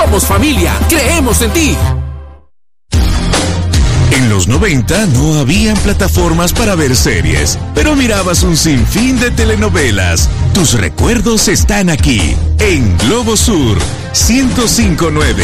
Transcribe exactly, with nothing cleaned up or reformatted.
Somos familia, creemos en ti. En los noventa no habían plataformas para ver series, pero mirabas un sinfín de telenovelas. Tus recuerdos están aquí, en Globo Sur ciento cinco punto nueve.